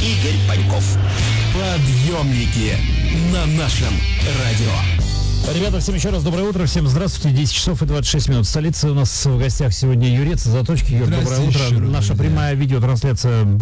Игорь Паньков. Подъемники на нашем радио. Ребята, всем еще раз доброе утро, всем здравствуйте, 10 часов и 26 минут. В столице у нас в гостях сегодня Юрец, Заточки. Юр, доброе утро. Наша прямая видеотрансляция